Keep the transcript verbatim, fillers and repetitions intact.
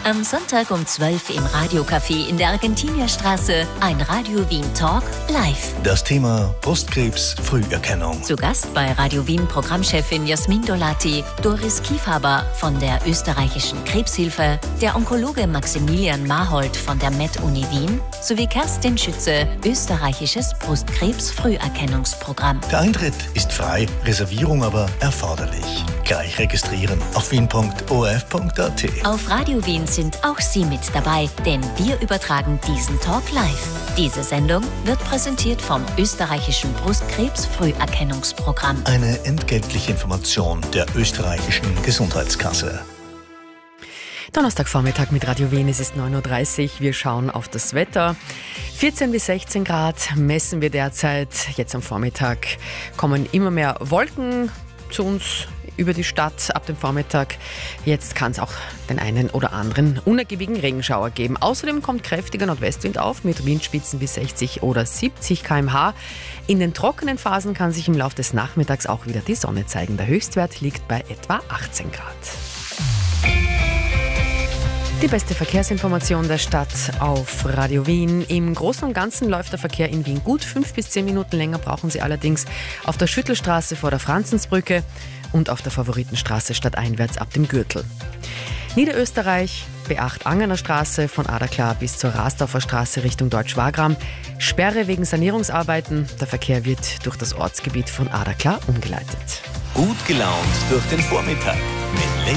Am Sonntag um zwölf im Radiocafé in der Argentinierstraße ein Radio Wien Talk live. Das Thema Brustkrebs-Früherkennung. Zu Gast bei Radio Wien Programmchefin Jasmin Dolati, Doris Kiefhaber von der österreichischen Krebshilfe, der Onkologe Maximilian Marhold von der Med-Uni Wien sowie Kerstin Schütze, österreichisches Brustkrebs-Früherkennungsprogramm. Der Eintritt ist frei, Reservierung aber erforderlich. Gleich registrieren auf wien punkt o r f punkt a t. Auf Radio Wien sind auch Sie mit dabei, denn wir übertragen diesen Talk live. Diese Sendung wird präsentiert vom österreichischen Brustkrebs-Früherkennungsprogramm. Eine entgeltliche Information der österreichischen Gesundheitskasse. Donnerstagvormittag mit Radio Wien, es ist neun Uhr dreißig. Wir schauen auf das Wetter. vierzehn bis sechzehn Grad messen wir derzeit. Jetzt am Vormittag kommen immer mehr Wolken zu uns über die Stadt ab dem Vormittag. Jetzt kann es auch den einen oder anderen unergiebigen Regenschauer geben. Außerdem kommt kräftiger Nordwestwind auf mit Windspitzen bis sechzig oder siebzig Kilometer pro Stunde. In den trockenen Phasen kann sich im Laufe des Nachmittags auch wieder die Sonne zeigen. Der Höchstwert liegt bei etwa achtzehn Grad. Die beste Verkehrsinformation der Stadt auf Radio Wien. Im Großen und Ganzen läuft der Verkehr in Wien gut. Fünf bis zehn Minuten länger brauchen Sie allerdings auf der Schüttelstraße vor der Franzensbrücke und auf der Favoritenstraße stadteinwärts ab dem Gürtel. Niederösterreich, B acht Angener Straße von Adaklar bis zur Rasdorfer Straße Richtung Deutsch-Wagram. Sperre wegen Sanierungsarbeiten. Der Verkehr wird durch das Ortsgebiet von Adaklar umgeleitet. Gut gelaunt durch den Vormittag mit